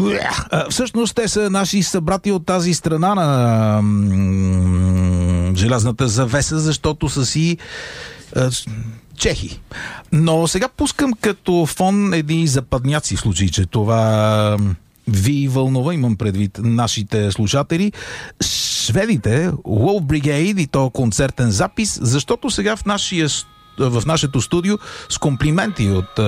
Всъщност те са наши събрати от тази страна на желязната завеса, защото са си чехи. Но сега пускам като фон едни западняци, в случай, че това ви вълнува, имам предвид нашите слушатели. Шведите, Low Brigade, и то концертен запис, защото сега в нашето студио с комплименти от